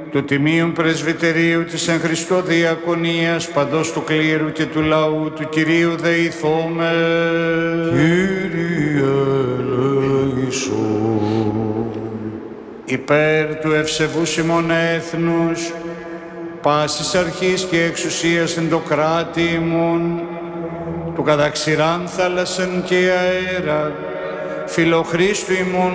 του Τιμίου Πρεσβυτερίου της εν Χριστώ Διακονίας παντός του κλήρου και του λαού του Κυρίου δεηθώμε. Κύριε ελέησον. Υπέρ του ευσεβούς ημών έθνους, πάσης αρχής και εξουσίας εν το κράτη ημών, του καταξηράν θάλασσαν και αέρα, φιλοχρίστου ημών